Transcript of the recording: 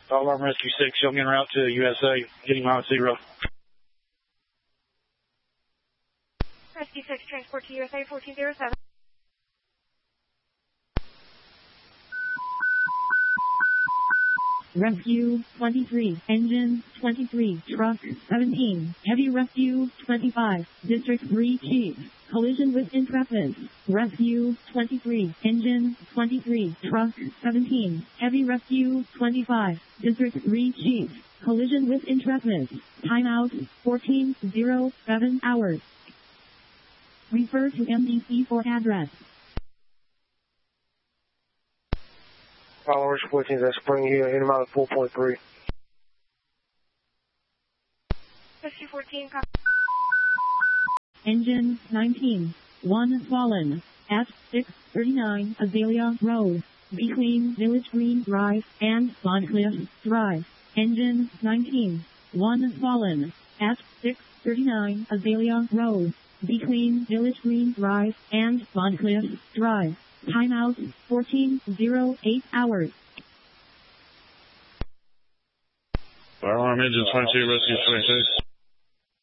Fire Alarm Rescue 6, showing en route to USA, getting miles 0. Rescue 6, transport to USA 1407. Rescue 23, engine 23, truck 17, heavy rescue 25, district 3 chief, collision with Intrepid. Rescue 23, engine 23, truck 17, heavy rescue 25, district 3 chief, collision with Intrepid. Timeout 14:07 hours. Refer to MDC for address. Followers 14 at Spring Hill, in amount of 4.3. Rescue 14, copy. Engine 19, 1 fallen, at 639 Azalea Road, between Village Green Drive and Boncliffe Drive. Engine 19, 1 fallen, at 639 Azalea Road, between Village Green Drive and Boncliffe Drive. Timeout 14:08 hours. Fire Alarm Engine 22, Rescue 26.